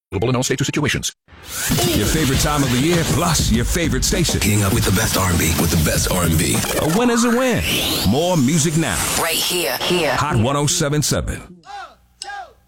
In all states or situations. Your favorite time of the year, plus your favorite station. Keeping up with the best R&B, with the best R&B. A win is a win. More music now. Right here. Hot 107.7.